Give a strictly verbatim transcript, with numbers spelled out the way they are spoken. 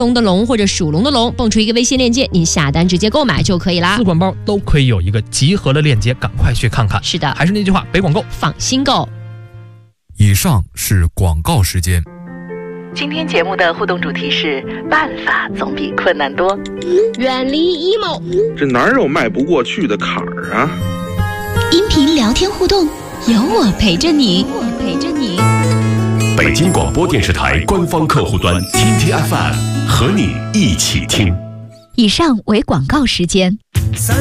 龙的龙或者属龙的龙，蹦出一个微信链接，您下单直接购买就可以啦。 四款包都可以有一个集合的链接，赶快去看看。 是的， 还是那句话，北广购放心购。 以上是广告时间。 今天节目的互动主题是办法总比困难多， 远离 emo， 这哪有迈不过去的坎儿啊？ 音频聊天互动，有我陪着你，我陪着你。 北京广播电视台官方客户端 T T F M 和你一起听。 以上为广告时间。